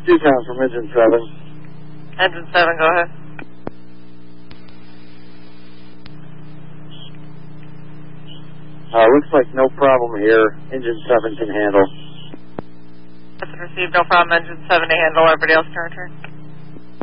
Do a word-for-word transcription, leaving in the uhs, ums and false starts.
two times from engine seven. Engine seven, go ahead. Uh, looks like no problem here. Engine seven can handle. Received, no problem. Engine seven to handle. Everybody else can return.